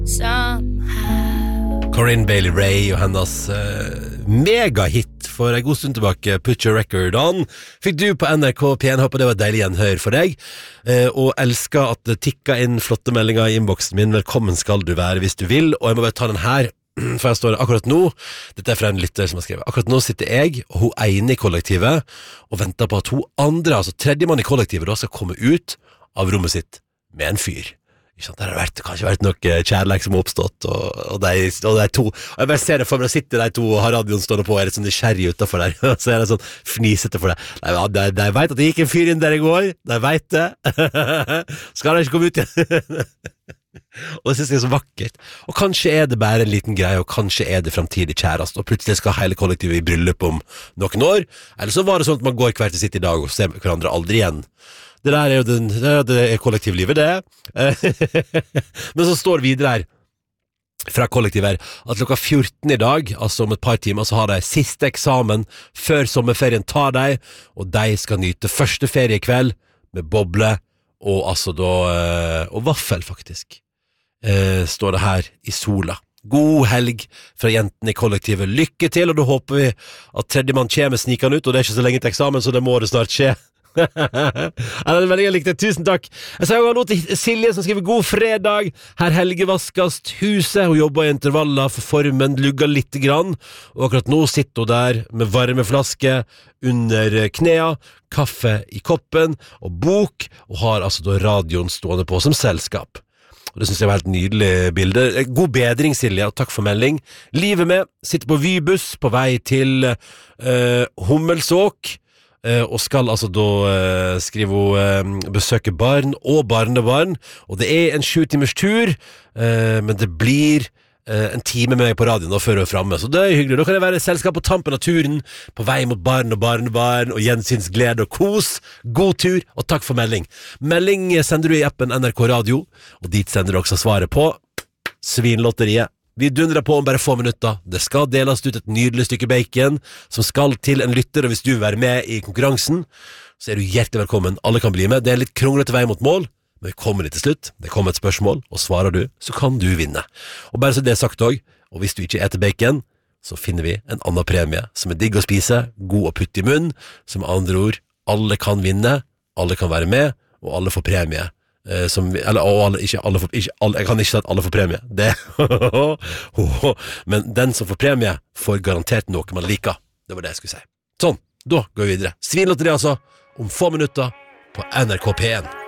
Corinne Bailey Rae og hennes megahit for en god stund tilbake, Put Your Record On, fikk du på NRK P1. Håper det var et deilig gjenhør for deg, og elsker at det tikker inn flotte meldinger i innboksen min. Velkommen skal du være hvis du vil, og jeg må bare ta den her, for jeg står akkurat nå, dette fra en lytter som har skrevet, akkurat nå sitter jeg og hun ene i kollektivet og venter på at hun andre, altså tredjemann i kollektivet da, skal komme ut av rommet sitt med en fyr. Det har kanskje vært noe kjærleik som har oppstått, og de to, og jeg bare ser det for meg, å sitte de to og har radioen stående på, og er litt sånn nysgjerrig utenfor der, og så er det sånn fnisete for det. De vet at det gikk en fyr inn der i går, de vet det. Skal de ikke komme ut igjen? Og det synes jeg er så vakkert. Og kanskje er det bare en liten greie, og kanskje er det fremtidig kjærest, og plutselig skal hele kollektivet i bryllup om noen år, eller så var det sånn at man går hver til sitt i dag og ser hverandre aldri igjen. Det der er jo det er kollektivlivet, det. Men så står videre her, fra kollektivet her, at klokka 14 i dag, altså om et par timer, så har de siste eksamen før sommerferien tar de, og de skal nyte første feriekveld med boble, og altså da, og vaffel faktisk, står det her i sola. God helg fra jentene i kollektivet. Lykke til, og da håper vi at tredjemann kommer snikende ut, og det er ikke så lenge til eksamen, så det må det snart skje. Ja, det er veldig likt det, tusen takk. Jeg sier jo nå til Silje som skriver god fredag. Her Helge vaskast huset. Hun jobber i intervaller for formen, lugger litt grann, og akkurat nå sitter hun der med varmeflaske under knea, kaffe i koppen og bok, og har altså da radioen stående på som selskap. Og det synes jeg var helt nydelig bilde. God bedring, Silje, og takk for melding. Livet med, sitter på Vybuss på vei til Hummelsåk, og skal altså da skrive besøke barn og barnebarn, og det er en 7 timers tur, men det blir en time med meg på radioen da før jeg er fremme, så det er hyggelig. Da kan jeg være i selskap på tampen av turen, på vei mot barn og barnebarn og gjensynsglede og kos. God tur, og takk for melding. Melding sender du i appen NRK Radio, og dit sender du også svaret på Svinlotteriet. Vi dundrer på om bare få minutter. Det skal deles ut et nydelig stykke bacon som skal til en lytter, og hvis du vil være med i konkurransen, så er du hjertelig velkommen. Alle kan bli med. Det er litt kronglete vei mot mål, men vi kommer dit til slutt. Det kommer et spørsmål, og svarer du, så kan du vinne. Og bare så det er sagt også, og hvis du ikke eter bacon, så finner vi en annen premie som er digg å spise, god å putte i munn, som med andre ord, alle kan vinne, alle kan være med, og alle får premie. Jeg kan ikke si at alle får premie det. Men den som får premie får garantert noe man liker. Det var det jeg skulle si. Sånn, da går vi videre. Svinlotteri altså om få minutter på NRK P1.